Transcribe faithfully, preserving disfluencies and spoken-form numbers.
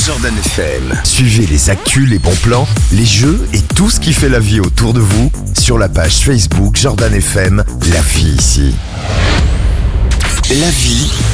Jordan F M. Suivez les actus, les bons plans, les jeux et tout ce qui fait la vie autour de vous sur la page Facebook Jordan F M, la vie ici. La vie